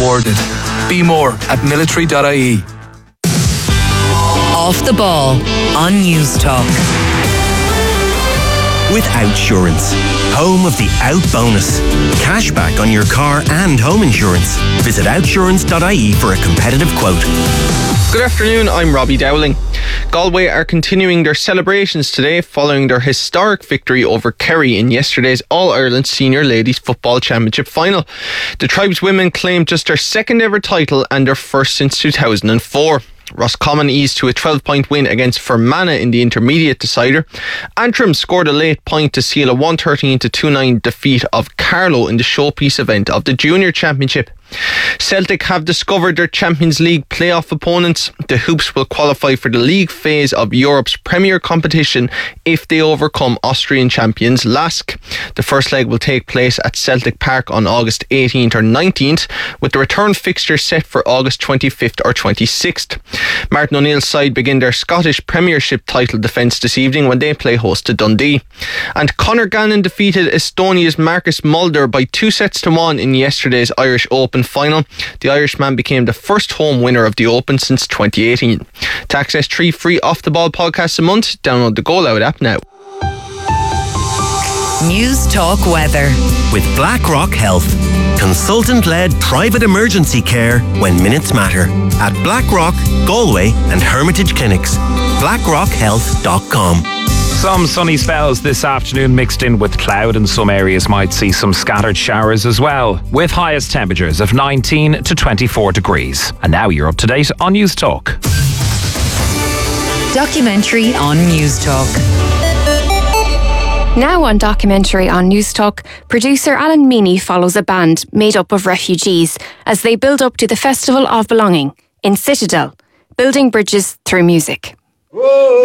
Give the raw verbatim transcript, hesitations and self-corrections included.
rewarded. Be more at military dot I E. Off the Ball on News Talk. With Outsurance, home of the Out Bonus. Cashback on your car and home insurance. Visit outsurance dot I E for a competitive quote. Good afternoon, I'm Robbie Dowling. Galway are continuing their celebrations today following their historic victory over Kerry in yesterday's All-Ireland Senior Ladies Football Championship final. The Tribes women claimed just their second ever title and their first since two thousand four. Roscommon eased to a twelve point win against Fermanagh in the intermediate decider. Antrim scored a late point to seal a one thirteen to two nine defeat of Carlow in the showpiece event of the Junior Championship. Celtic have discovered their Champions League playoff opponents. The Hoops will qualify for the league phase of Europe's premier competition if they overcome Austrian champions Lask. The first leg will take place at Celtic Park on August eighteenth or nineteenth, with the return fixture set for August twenty-fifth or twenty-sixth. Martin O'Neill's side begin their Scottish Premiership title defence this evening when they play host to Dundee. And Conor Gannon defeated Estonia's Marcus Mulder by two sets to one in yesterday's Irish Open final. The Irishman became the first home winner of the Open since twenty eighteen. To access three free Off the Ball podcasts a month, download the Go Loud app now. News Talk Weather. With BlackRock Health. Consultant-led private emergency care when minutes matter. At BlackRock, Galway and Hermitage Clinics. blackrock health dot com. Some sunny spells this afternoon mixed in with cloud, and some areas might see some scattered showers as well, with highest temperatures of nineteen to twenty-four degrees. And now you're up to date on News Talk. Documentary on News Talk. Now on Documentary on News Talk, producer Alan Meany follows a band made up of refugees as they build up to the Festival of Belonging in Citadel, building bridges through music. Whoa.